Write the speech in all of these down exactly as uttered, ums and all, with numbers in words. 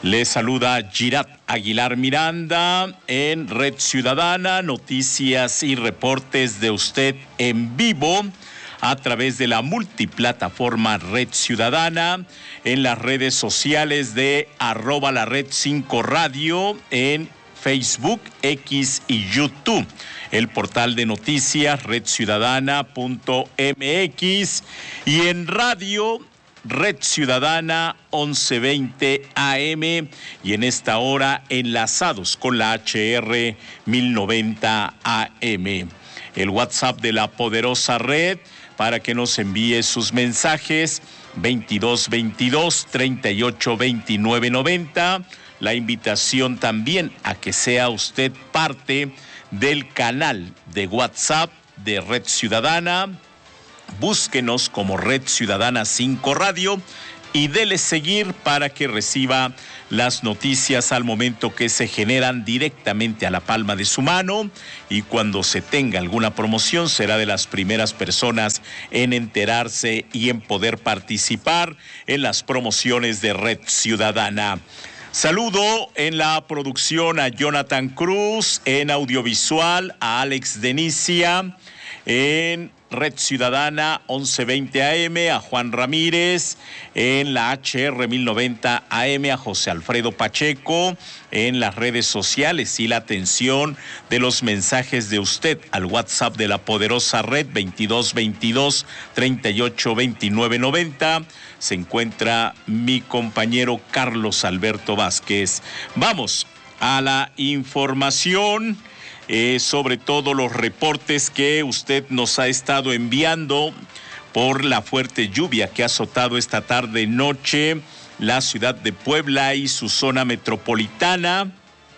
Les saluda Girat Aguilar Miranda en Red Ciudadana, noticias y reportes de usted en vivo a través de la multiplataforma Red Ciudadana, en las redes sociales de arroba la Red cinco Radio, en Facebook, X y YouTube, el portal de noticias red ciudadana punto m x y en radio Red Ciudadana once veinte A M y en esta hora enlazados con la H R mil noventa A M. El WhatsApp de la poderosa red para que nos envíe sus mensajes veintidós veintidós treinta y ocho veintinueve noventa. La invitación también a que sea usted parte del canal de WhatsApp de Red Ciudadana. Búsquenos como Red Ciudadana cinco Radio y dele seguir para que reciba las noticias al momento que se generan directamente a la palma de su mano, y cuando se tenga alguna promoción será de las primeras personas en enterarse y en poder participar en las promociones de Red Ciudadana. Saludo en la producción a Jonathan Cruz, en audiovisual a Alex Denicia, en Red Ciudadana once veinte A M a Juan Ramírez, en la H R mil noventa A M a José Alfredo Pacheco, en las redes sociales y la atención de los mensajes de usted al WhatsApp de la poderosa red veintidós veintidós treinta y ocho veintinueve noventa. Se encuentra mi compañero Carlos Alberto Vázquez. Vamos a la información. Eh, sobre todo los reportes que usted nos ha estado enviando por la fuerte lluvia que ha azotado esta tarde noche la ciudad de Puebla y su zona metropolitana.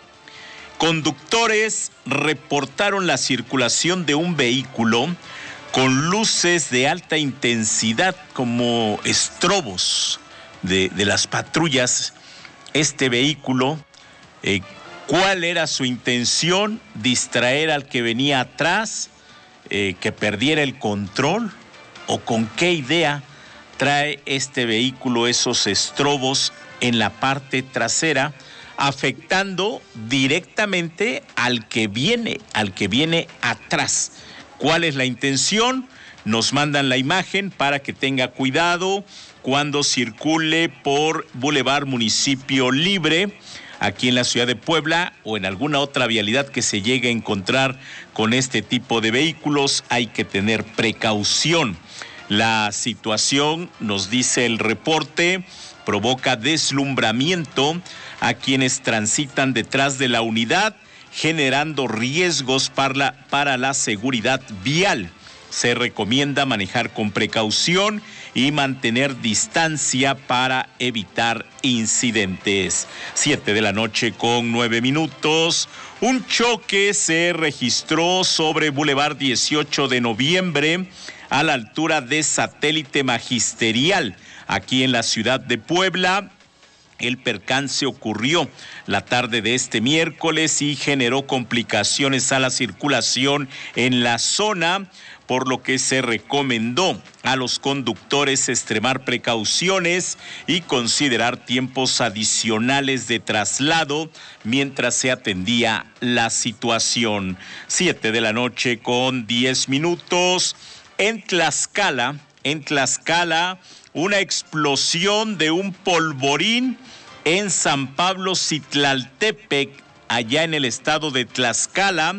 Conductores reportaron la circulación de un vehículo con luces de alta intensidad como estrobos de, de las patrullas. Este vehículo eh, ¿cuál era su intención? ¿Distraer al que venía atrás, eh, que perdiera el control? ¿O con qué idea trae este vehículo esos estrobos en la parte trasera, afectando directamente al que viene, al que viene atrás? ¿Cuál es la intención? Nos mandan la imagen para que tenga cuidado cuando circule por Boulevard Municipio Libre, aquí en la ciudad de Puebla, o en alguna otra vialidad que se llegue a encontrar con este tipo de vehículos. Hay que tener precaución. La situación, nos dice el reporte, provoca deslumbramiento a quienes transitan detrás de la unidad, generando riesgos para la, para la seguridad vial. Se recomienda manejar con precaución y mantener distancia para evitar incidentes. Siete de la noche con nueve minutos. Un choque se registró sobre Boulevard dieciocho de noviembre a la altura de Satélite Magisterial, aquí en la ciudad de Puebla. El percance ocurrió la tarde de este miércoles y generó complicaciones a la circulación en la zona, por lo que se recomendó a los conductores extremar precauciones y considerar tiempos adicionales de traslado mientras se atendía la situación. Siete de la noche con diez minutos. En Tlaxcala, en Tlaxcala, una explosión de un polvorín en San Pablo Citlaltepec, allá en el estado de Tlaxcala,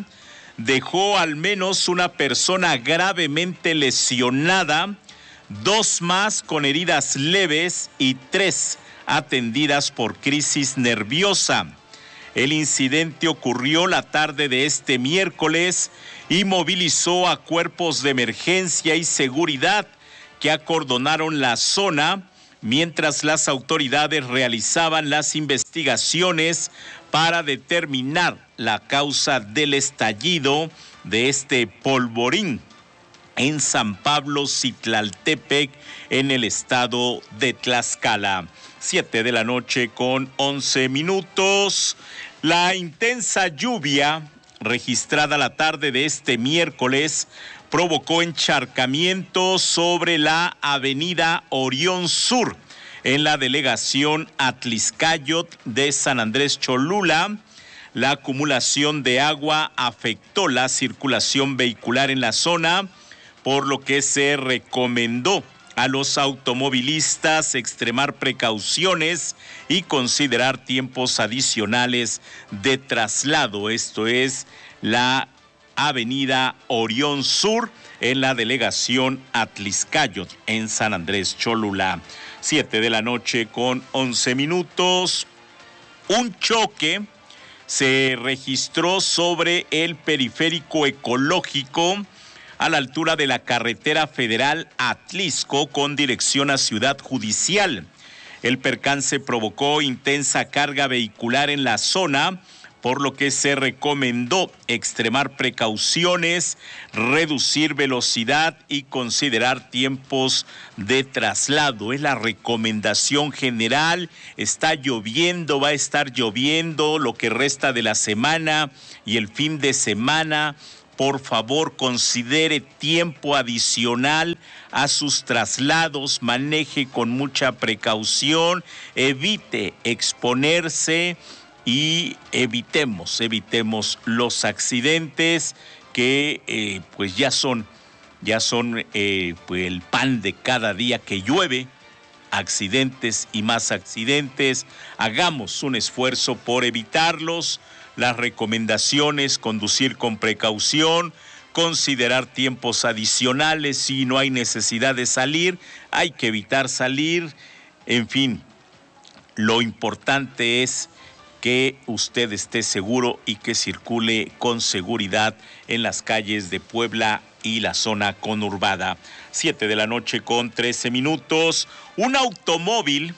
dejó al menos una persona gravemente lesionada, dos más con heridas leves y tres atendidas por crisis nerviosa. El incidente ocurrió la tarde de este miércoles y movilizó a cuerpos de emergencia y seguridad que acordonaron la zona mientras las autoridades realizaban las investigaciones para determinar la causa del estallido de este polvorín en San Pablo Citlaltepec, en el estado de Tlaxcala. Siete de la noche con once minutos. La intensa lluvia registrada la tarde de este miércoles provocó encharcamientos sobre la avenida Orión Sur, en la delegación Atliscayot de San Andrés Cholula. La acumulación de agua afectó la circulación vehicular en la zona, por lo que se recomendó a los automovilistas extremar precauciones y considerar tiempos adicionales de traslado. Esto es la avenida Orión Sur en la delegación Atliscayot en San Andrés Cholula. Siete de la noche con once minutos. Un choque se registró sobre el periférico ecológico a la altura de la carretera federal Atlisco con dirección a Ciudad Judicial. El percance provocó intensa carga vehicular en la zona, por lo que se recomendó extremar precauciones, reducir velocidad y considerar tiempos de traslado. Es la recomendación general. Está lloviendo, va a estar lloviendo lo que resta de la semana y el fin de semana. Por favor, considere tiempo adicional a sus traslados, maneje con mucha precaución, evite exponerse y evitemos, evitemos los accidentes que eh, pues ya son, ya son eh, pues el pan de cada día que llueve. Accidentes y más accidentes. Hagamos un esfuerzo por evitarlos. Las recomendaciones: conducir con precaución, considerar tiempos adicionales. Si no hay necesidad de salir, hay que evitar salir. En fin, lo importante es que usted esté seguro y que circule con seguridad en las calles de Puebla y la zona conurbada. Siete de la noche con trece minutos. Un automóvil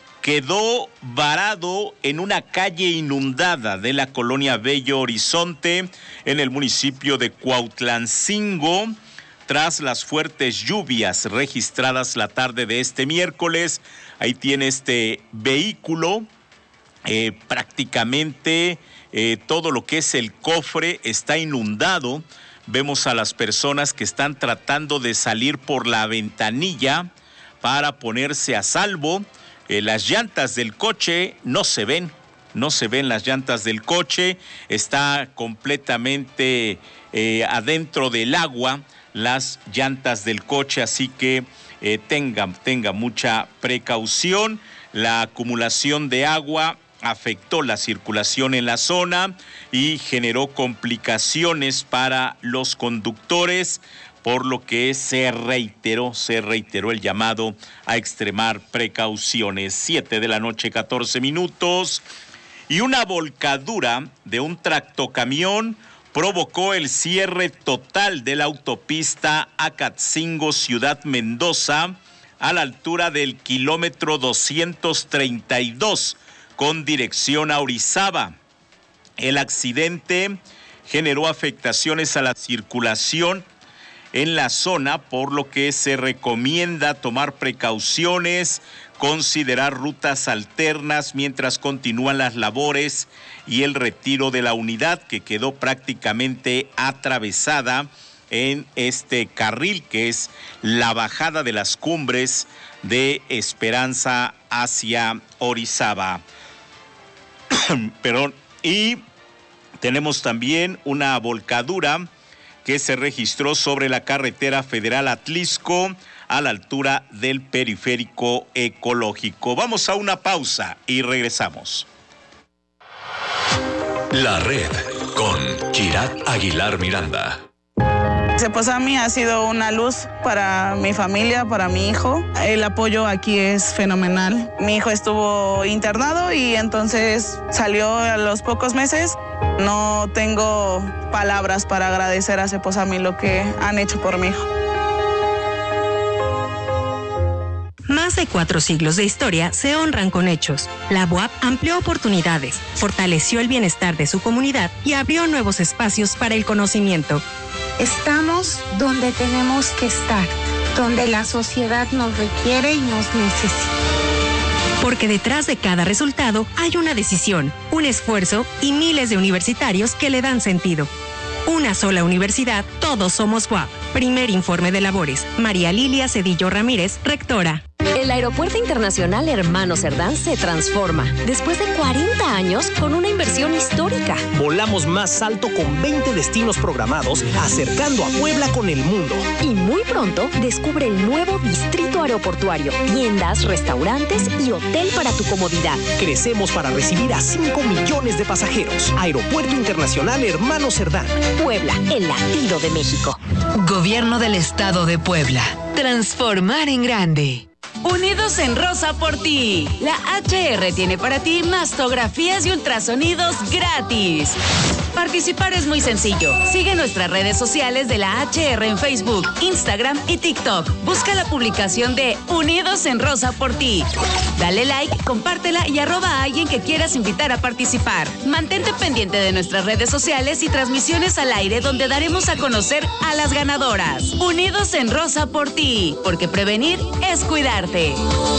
quedó varado en una calle inundada de la colonia Bello Horizonte en el municipio de Cuautlancingo tras las fuertes lluvias registradas la tarde de este miércoles. Ahí tiene este vehículo, eh, prácticamente eh, todo lo que es el cofre está inundado. Vemos a las personas que están tratando de salir por la ventanilla para ponerse a salvo. Eh, las llantas del coche no se ven, no se ven las llantas del coche, está completamente eh, adentro del agua las llantas del coche, así que eh, tenga, tenga mucha precaución. La acumulación de agua afectó la circulación en la zona y generó complicaciones para los conductores, por lo que se reiteró, se reiteró el llamado a extremar precauciones. Siete de la noche, catorce minutos, y una volcadura de un tractocamión provocó el cierre total de la autopista Acatzingo Ciudad Mendoza a la altura del kilómetro doscientos treinta y dos con dirección a Orizaba. El accidente generó afectaciones a la circulación en la zona, por lo que se recomienda tomar precauciones, considerar rutas alternas mientras continúan las labores y el retiro de la unidad que quedó prácticamente atravesada en este carril, que es la bajada de las cumbres de Esperanza hacia Orizaba. Perdón. Y tenemos también una volcadura que se registró sobre la carretera federal Atlisco a la altura del periférico ecológico. Vamos a una pausa y regresamos. La red con Kirat Aguilar Miranda. Cepozami ha sido una luz para mi familia, para mi hijo. El apoyo aquí es fenomenal. Mi hijo estuvo internado y entonces salió a los pocos meses. No tengo palabras para agradecer a Cepozami lo que han hecho por mi hijo. Más de cuatro siglos de historia se honran con hechos. La B U A P amplió oportunidades, fortaleció el bienestar de su comunidad y abrió nuevos espacios para el conocimiento. Estamos donde tenemos que estar, donde la sociedad nos requiere y nos necesita. Porque detrás de cada resultado hay una decisión, un esfuerzo y miles de universitarios que le dan sentido. Una sola universidad, todos somos B U A P. Primer informe de labores. María Lilia Cedillo Ramírez, rectora. El Aeropuerto Internacional Hermano Cerdán se transforma después de cuarenta años con una inversión histórica. Volamos más alto con veinte destinos programados, acercando a Puebla con el mundo. Y muy pronto descubre el nuevo distrito aeroportuario, tiendas, restaurantes y hotel para tu comodidad. Crecemos para recibir a cinco millones de pasajeros. Aeropuerto Internacional Hermano Cerdán. Puebla, el latido de México. Gobierno del Estado de Puebla. Transformar en grande. Unidos en Rosa por ti. La H R tiene para ti mastografías y ultrasonidos gratis. Participar es muy sencillo. Sigue nuestras redes sociales de la H R en Facebook, Instagram y TikTok. Busca la publicación de Unidos en Rosa por ti. Dale like, compártela y arroba a alguien que quieras invitar a participar. Mantente pendiente de nuestras redes sociales y transmisiones al aire donde daremos a conocer a las ganadoras. Unidos en Rosa por ti, porque prevenir es cuidarte.